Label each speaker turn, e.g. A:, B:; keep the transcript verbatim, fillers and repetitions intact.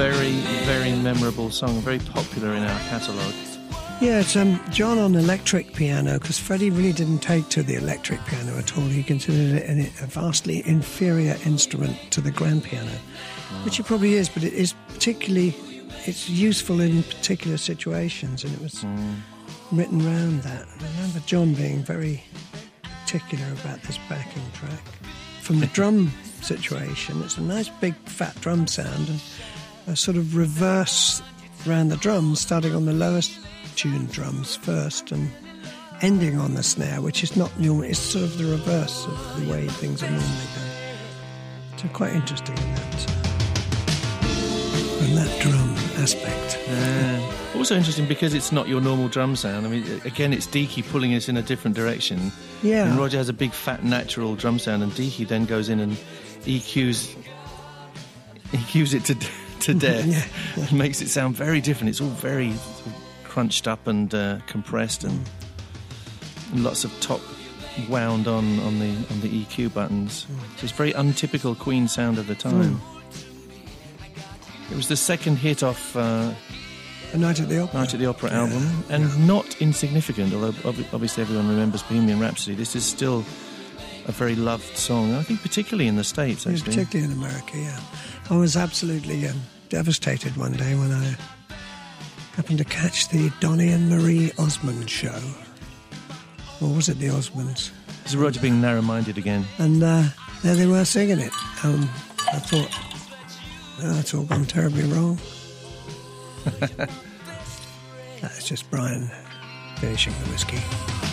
A: very, very memorable song, very popular in our catalogue.
B: Yeah, it's um, John on electric piano, because Freddie really didn't take to the electric piano at all. He considered it a vastly inferior instrument to the grand piano, oh. which it probably is, but it is particularly, it's useful in particular situations, and it was mm. written around that. I remember John being very particular about this backing track. From the drum situation, it's a nice big fat drum sound, and a sort of reverse around the drums, starting on the lowest tuned drums first and ending on the snare, which is not normal. It's sort of the reverse of the way things are normally done. So quite interesting in that, uh, in that drum aspect.
A: Uh, also interesting because it's not your normal drum sound. I mean, again, it's Deaky pulling us in a different direction.
B: Yeah.
A: And Roger has a big, fat, natural drum sound, and Deaky then goes in and E Qs, E Qs it to to death. yeah, yeah. And makes it sound very different. It's all very crunched up and uh, compressed, and, and lots of top wound on, on the on the E Q buttons. Mm. So it's very untypical Queen sound of the time. Mm. It was the second hit off uh,
B: A Night at the Opera,
A: Night at the Opera
B: yeah.
A: album, and yeah. not insignificant. Although obviously everyone remembers Bohemian Rhapsody, this is still a very loved song. I think particularly in the States, actually.
B: Yeah, particularly in America. Yeah, I was absolutely um, devastated one day when I happened to catch the Donny and Marie Osmond show. Or was it the Osmonds?
A: This is Roger being narrow-minded again.
B: And uh, there they were singing it. Um, I thought, oh, it's all gone terribly wrong. That's just Brian finishing the whiskey.